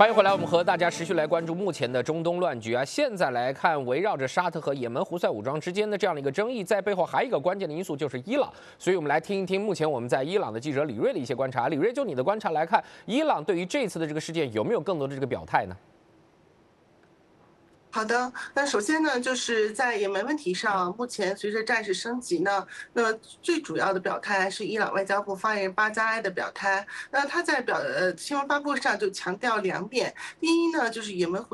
欢迎回来，我们和大家持续来关注目前的中东乱局啊。现在来看，围绕着沙特和也门胡塞武装之间的这样的一个争议，在背后还有一个关键的因素就是伊朗。所以我们来听一听目前我们在伊朗的记者李锐的一些观察。李锐，就你的观察来看，伊朗对于这次的这个事件有没有更多的这个表态呢？ 好的，那首先呢，就是在也门问题上，目前随着战事升级呢，那最主要的表态是伊朗外交部发言人巴扎埃的表态。那他在新闻发布上就强调两点，第一呢，就是也门